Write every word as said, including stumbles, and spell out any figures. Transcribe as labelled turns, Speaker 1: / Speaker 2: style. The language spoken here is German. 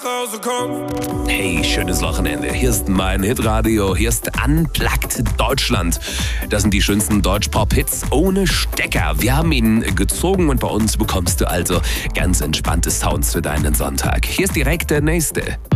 Speaker 1: Hey, schönes Wochenende. Hier ist mein Hitradio. Hier ist Unplugged Deutschland. Das sind die schönsten Deutsch-Pop-Hits ohne Stecker. Wir haben ihn gezogen und bei uns bekommst du also ganz entspannte Sounds für deinen Sonntag. Hier ist direkt der nächste.